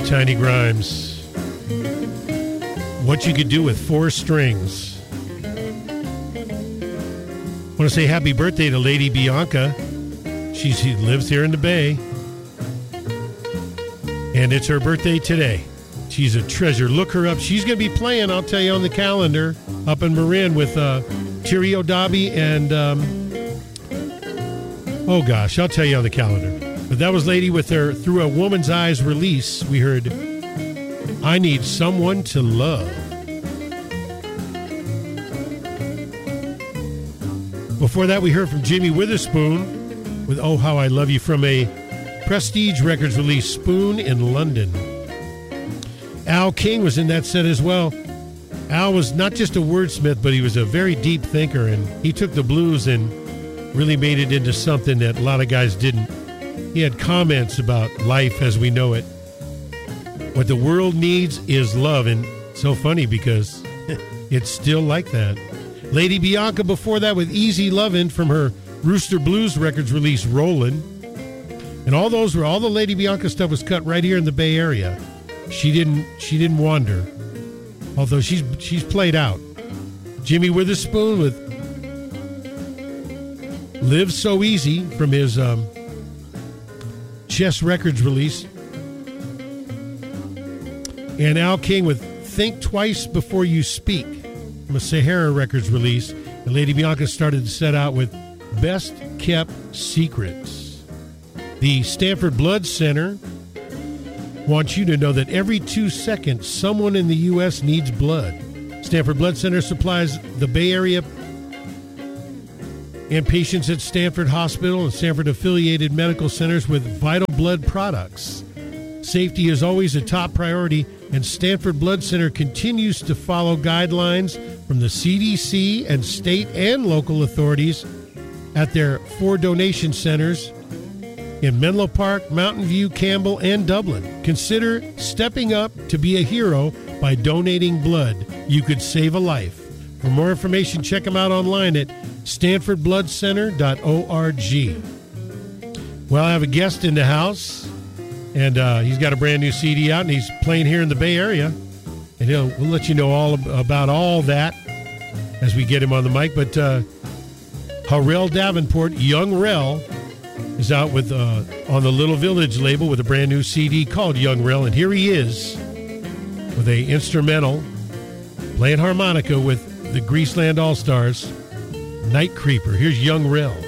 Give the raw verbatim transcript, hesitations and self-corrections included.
Tiny Grimes. What you could do with four strings. I want to say happy birthday to Lady Bianca. She, she lives here in the Bay. And it's her birthday today. She's a treasure. Look her up. She's going to be playing, I'll tell you, on the calendar up in Marin with uh, Thierry O'Dabi and, um, oh gosh, I'll tell you on the calendar. But that was Lady with her Through a Woman's Eyes release. We heard I Need Someone to Love. Before that, we heard from Jimmy Witherspoon with Oh How I Love You from a Prestige Records release, Spoon in London. Al King was in that set as well. Al was not just a wordsmith, but he was a very deep thinker, and he took the blues and really made it into something that a lot of guys didn't. He had comments about life as we know it. What the world needs is love, and so funny because it's still like that. Lady Bianca before that with Easy Lovin' from her Rooster Blues Records release, Rollin'. And all those were, all the Lady Bianca stuff was cut right here in the Bay Area. She didn't, she didn't wander, although she's she's played out. Jimmy Witherspoon with Live So Easy from his um, Chess Records release. And Al King with Think Twice Before You Speak from a Sahara Records release. And Lady Bianca started to set out with Best Kept Secrets. The Stanford Blood Center wants you to know that every two seconds, someone in the U S needs blood. Stanford Blood Center supplies the Bay Area and patients at Stanford Hospital and Stanford-affiliated medical centers with vital blood products. Safety is always a top priority, and Stanford Blood Center continues to follow guidelines from the C D C and state and local authorities at their four donation centers in Menlo Park, Mountain View, Campbell, and Dublin. Consider stepping up to be a hero by donating blood. You could save a life. For more information, check them out online at stanford blood center dot org. Well, I have a guest in the house, and uh, he's got a brand new C D out, and he's playing here in the Bay Area. And he'll, we'll let you know all about all that as we get him on the mic. But uh, Harrell Davenport, Young Rel, is out with uh, on the Little Village label with a brand new C D called Young Rel. And here he is with a instrumental playing harmonica with the Greaseland All-Stars, Night Creeper. Here's Young Rel.